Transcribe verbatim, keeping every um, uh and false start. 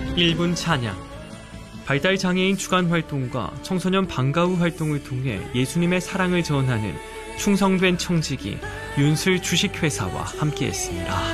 일 분 찬양. 발달장애인 주간 활동과 청소년 방과후 활동을 통해 예수님의 사랑을 전하는 충성된 청지기 윤슬 주식회사와 함께했습니다.